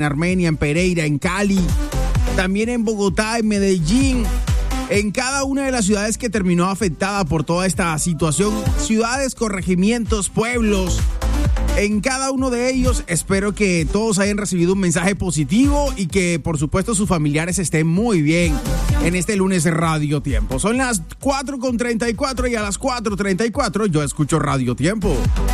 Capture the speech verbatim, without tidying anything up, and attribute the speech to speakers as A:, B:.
A: Armenia, en Pereira, en Cali, también en Bogotá, en Medellín, en cada una de las ciudades que terminó afectada por toda esta situación, ciudades, corregimientos, pueblos. En cada uno de ellos espero que todos hayan recibido un mensaje positivo y que por supuesto sus familiares estén muy bien en este lunes de Radio Tiempo. Son las cuatro con treinta y cuatro y a las cuatro treinta y cuatro yo escucho Radio Tiempo.